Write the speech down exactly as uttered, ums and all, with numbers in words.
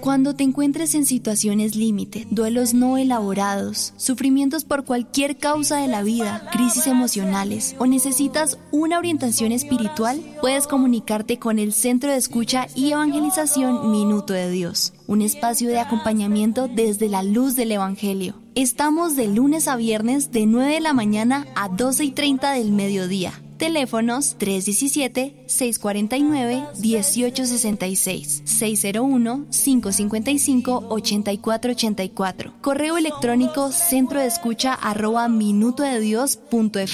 Cuando te encuentres en situaciones límite, duelos no elaborados, sufrimientos por cualquier causa de la vida, crisis emocionales o necesitas una orientación espiritual, puedes comunicarte con el Centro de Escucha y Evangelización Minuto de Dios, un espacio de acompañamiento desde la luz del Evangelio. Estamos de lunes a viernes de nueve de la mañana a doce y treinta del mediodía. Teléfonos tres uno siete, seis cuatro nueve, uno ocho seis seis, seis cero uno, cinco cinco cinco, ocho cuatro ocho cuatro. Correo electrónico centro de escucha arroba minuto de dios punto f